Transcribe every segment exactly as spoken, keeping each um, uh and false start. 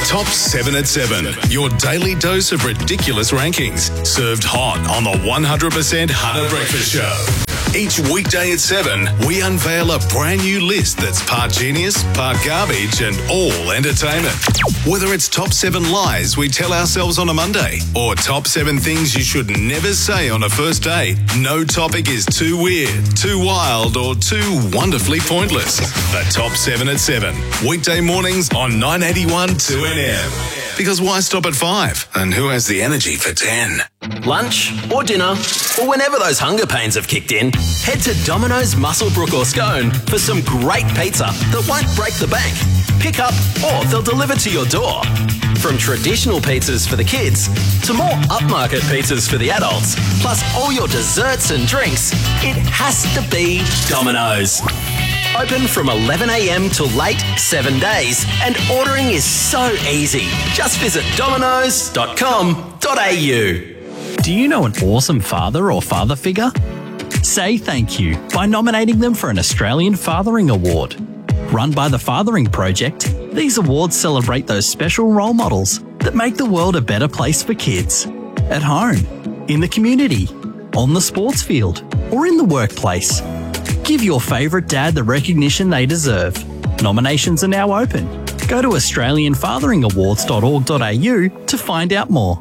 Top seven at seven. Your daily dose of ridiculous rankings. Served hot on the one hundred percent Hunter Breakfast Show. Each weekday at seven, we unveil a brand new list that's part genius, part garbage, and all entertainment. Whether it's top seven lies we tell ourselves on a Monday, or top seven things you should never say on a first date, no topic is too weird, too wild, or too wonderfully pointless. The Top seven at seven. Weekday mornings on nine eighty-one two N M. Because why stop at five? And who has the energy for ten? Lunch or dinner, or whenever those hunger pains have kicked in, head to Domino's, Muswellbrook or Scone for some great pizza that won't break the bank. Pick up or they'll deliver to your door. From traditional pizzas for the kids to more upmarket pizzas for the adults, plus all your desserts and drinks, it has to be Domino's. Open from eleven a m till late, seven days, and ordering is so easy. Just visit dominoes dot com dot a u. Do you know an awesome father or father figure? Say thank you by nominating them for an Australian Fathering Award. Run by the Fathering Project, these awards celebrate those special role models that make the world a better place for kids. At home, in the community, on the sports field, or in the workplace. Give your favourite dad the recognition they deserve. Nominations are now open. Go to australian fathering awards dot org dot a u to find out more.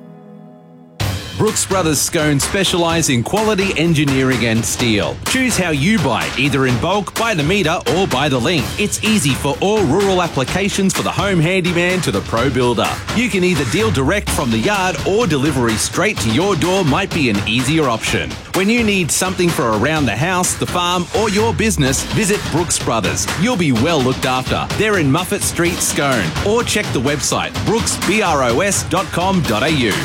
Brooks Brothers Scone specialise in quality engineering and steel. Choose how you buy, either in bulk, by the metre or by the link. It's easy for all rural applications, for the home handyman to the pro builder. You can either deal direct from the yard or delivery straight to your door might be an easier option. When you need something for around the house, the farm or your business, visit Brooks Brothers. You'll be well looked after. They're in Muffet Street, Scone. Or check the website brooks bros dot com dot a u.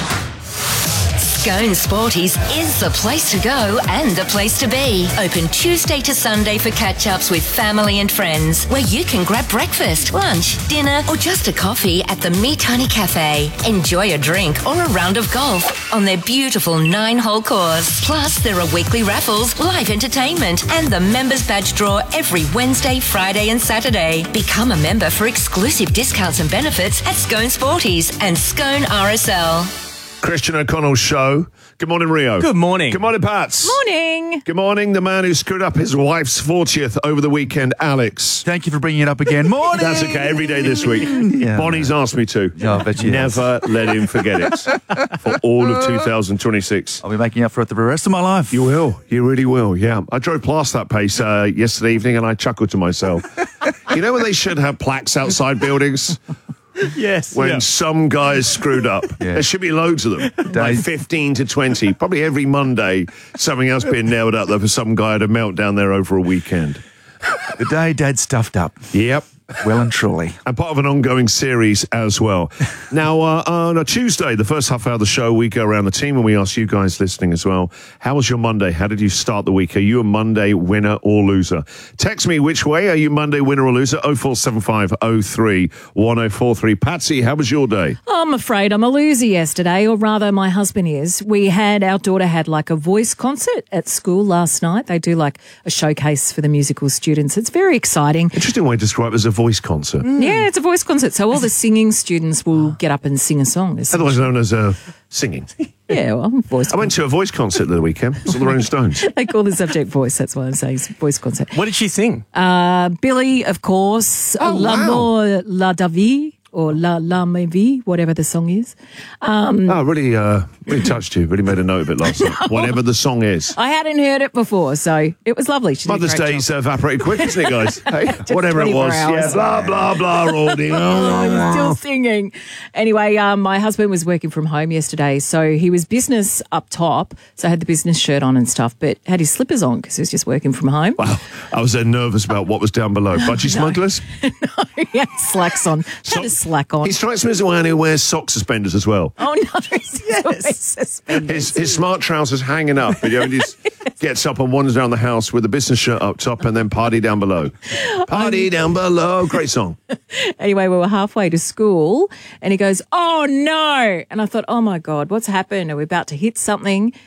Scone Sporties is the place to go and the place to be. Open Tuesday to Sunday for catch-ups with family and friends, where you can grab breakfast, lunch, dinner, or just a coffee at the Me Tiny Cafe. Enjoy a drink or a round of golf on their beautiful nine-hole course. Plus, there are weekly raffles, live entertainment, and the members badge draw every Wednesday, Friday, and Saturday. Become a member for exclusive discounts and benefits at Scone Sporties and Scone R S L. Christian O'Connell's show. Good morning, Rio. Good morning. Good morning, Pats. Morning. Good morning, the man who screwed up his wife's fortieth over the weekend, Alex. Thank you for bringing it up again. Morning. That's okay, every day this week. Yeah. Bonnie's asked me to. Yeah, I bet you Never let him forget it for all of two thousand twenty-six. I'll be making up for it the rest of my life. You will. You really will, yeah. I drove past that place uh, yesterday evening and I chuckled to myself. You know when they should have plaques outside buildings? Yes. When yeah. some guys screwed up. Yeah. There should be loads of them. Like fifteen to twenty. Probably every Monday, something else being nailed up there for some guy had a meltdown there over a weekend. The day Dad stuffed up. Yep. Well and truly. And part of an ongoing series as well. Now, uh, on a Tuesday, the first half hour of the show, we go around the team and we ask you guys listening as well, how was your Monday? How did you start the week? Are you a Monday winner or loser? Text me which way. Are you Monday winner or loser? oh four seven five oh three one oh four three. Patsy, how was your day? I'm afraid I'm a loser yesterday, or rather my husband is. We had, our daughter had like a voice concert at school last night. They do like a showcase for the musical students. It's very exciting. Interesting way to describe it as a voice concert. Mm. Yeah, it's a voice concert. So all the singing students will get up and sing a song. Otherwise known as uh, singing. Yeah, well, voice I went to a voice concert the weekend. It's all the Rolling Stones. They call the subject voice. That's why I'm saying it's voice concert. What did she sing? Uh, Billy, of course. Oh, L'amour, la davie. Or La La Me Vie, whatever the song is. Um, oh, really, uh, really touched you. Really made a note of it last night. Whatever the song is. I hadn't heard it before, so it was lovely. She did Mother's a great Day's job. evaporated quick, isn't it, guys? Hey, whatever it was. hours. Yeah, blah, blah, blah, Aldi. Oh, I'm still singing. Anyway, um, my husband was working from home yesterday, so he was business up top, so I had the business shirt on and stuff, but had his slippers on because he was just working from home. Wow, I was then nervous about what was down below. Budgie smugglers? No, he had slacks on. He had a slack on. He strikes me as the one who wears sock suspenders as well. Oh, no, he's yes. suspenders. His, his smart trousers hanging up, you know, and he just gets up and wanders around the house with a business shirt up top and then party down below. Party um, down below. Great song. Anyway, we were halfway to school and he goes, oh, no. And I thought, oh, my God, what's happened? Are we about to hit something?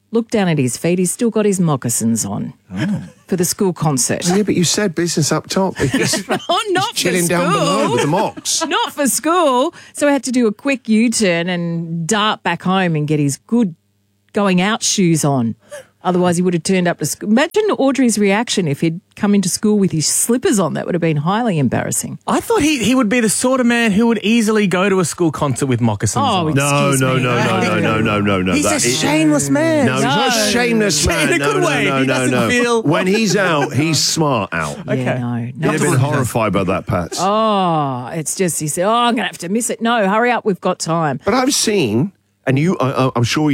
Look down at his feet. He's still got his moccasins on for the school concert. Yeah, but you said business up top. He's Oh, not chilling for school. down below with the mocks. Not for school. So I had to do a quick U-turn and dart back home and get his good going out shoes on. Otherwise, he would have turned up to school. Imagine Audrey's reaction if he'd come into school with his slippers on. That would have been highly embarrassing. I thought he, he would be the sort of man who would easily go to a school concert with moccasins Oh, on. No, Excuse no, me. no, no, no, no, no, no, no. He's That a is- shameless man. No, he's not a No. shameless man. In a No, good no, way. no, He no, doesn't no. feel- When he's out, he's smart out. Yeah, Okay. no. You'd no. have been horrified by that, Pat. Oh, it's just, he said, oh, I'm going to have to miss it. No, hurry up. We've got time. But I've seen, and you, I, I- I'm sure